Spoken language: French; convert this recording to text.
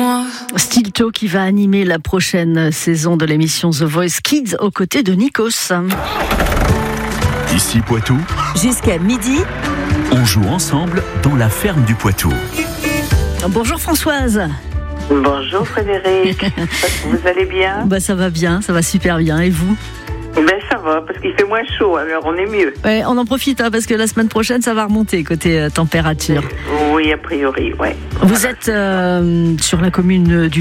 moi. Stilto qui va animer la prochaine saison de l'émission The Voice Kids aux côtés de Nikos. Ici Poitou, jusqu'à midi, on joue ensemble dans la ferme du Poitou. Bonjour Françoise. Bonjour Frédéric, vous allez bien? Ça va bien, ça va super bien. Et vous? Ça va, parce qu'il fait moins chaud, alors on est mieux. Ouais, on en profite parce que la semaine prochaine, ça va remonter côté température. Oui, a priori, ouais. Vous êtes sur la commune du